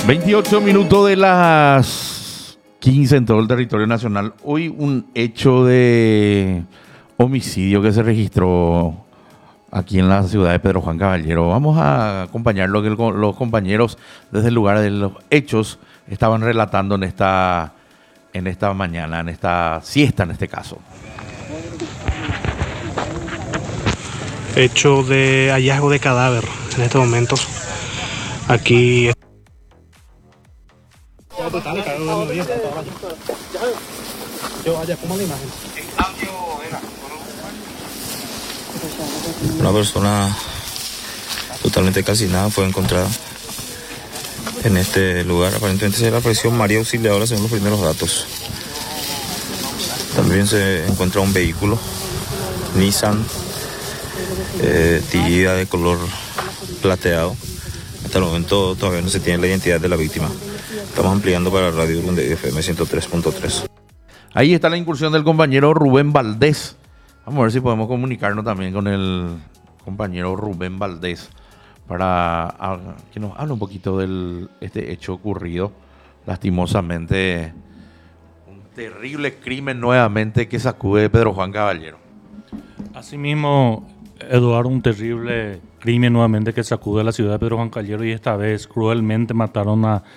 28 minutos de las 15 en todo el territorio nacional. Hoy un hecho de homicidio que se registró aquí en la ciudad de Pedro Juan Caballero. Vamos a acompañar lo que los compañeros desde el lugar de los hechos estaban relatando en esta mañana, en esta siesta en este caso. Hecho de hallazgo de cadáver en estos momentos. Aquí. Una persona totalmente calcinada fue encontrada en este lugar. Aparentemente se le apareció María Auxiliadora según los primeros datos. También se encuentra un vehículo Nissan Tiida de color plateado. Hasta el momento todavía no se tiene la identidad de la víctima. Estamos ampliando para Radio Urunde FM 103.3. Ahí está la incursión del compañero Rubén Valdés. Vamos a ver si podemos comunicarnos también con el compañero Rubén Valdés para que nos hable un poquito de este hecho ocurrido. Lastimosamente, un terrible crimen nuevamente que sacude Pedro Juan Caballero. Asimismo, Eduardo, un terrible crimen nuevamente que sacude a la ciudad de Pedro Juan Caballero, y esta vez cruelmente mataron a